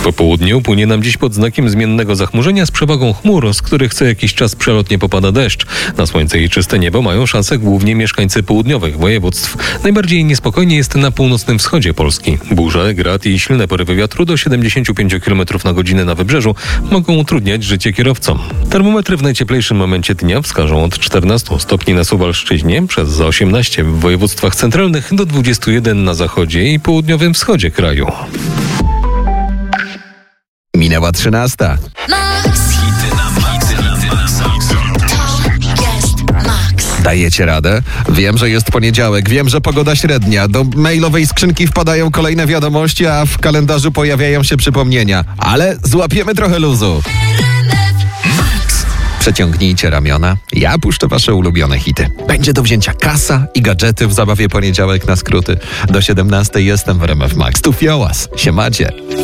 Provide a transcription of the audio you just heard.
Po południu płynie nam dziś pod znakiem zmiennego zachmurzenia z przewagą chmur, z których co jakiś czas przelotnie popada deszcz. Na słońce i czyste niebo mają szansę głównie mieszkańcy południowych województw. Najbardziej niespokojnie jest na północnym wschodzie Polski. Burze, grad i silne porywy wiatru do 75 km na godzinę na wybrzeżu mogą utrudniać życie kierowcom. Termometry w najcieplejszym momencie dnia wskażą od 14 stopni na Suwalszczyźnie, przez 18 w województwach centralnych do 21 na zachodzie i południowym wschodzie kraju. Minęła 13. Dajecie radę? Wiem, że jest poniedziałek, wiem, że pogoda średnia. Do mailowej skrzynki wpadają kolejne wiadomości, a w kalendarzu pojawiają się przypomnienia. Ale złapiemy trochę luzu. Przeciągnijcie ramiona. Ja puszczę wasze ulubione hity. Będzie do wzięcia kasa i gadżety w zabawie poniedziałek na skróty. Do 17 jestem w RMF Max. Tu Fiołas. Siemacie.